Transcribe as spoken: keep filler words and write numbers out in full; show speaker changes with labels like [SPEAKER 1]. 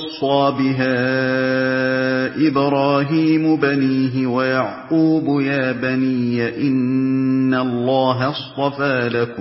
[SPEAKER 1] وَصَّىٰ بِهَا إِبْرَاهِيمُ بَنِيهِ وَيَعْقُوبُ يَا بَنِيَّ إِنَّ اللَّهَ اصْطَفَىٰ لَكُمُ